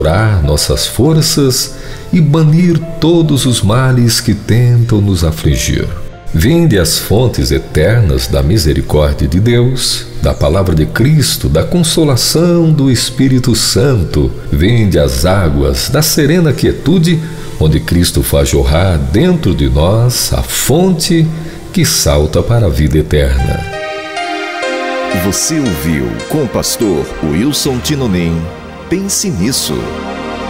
nossas forças e banir todos os males que tentam nos afligir. Vinde as fontes eternas da misericórdia de Deus, da palavra de Cristo, da consolação do Espírito Santo. Vinde as águas da serena quietude, onde Cristo faz jorrar dentro de nós a fonte que salta para a vida eterna. Você ouviu com o pastor Wilson Tinonim. Pense nisso.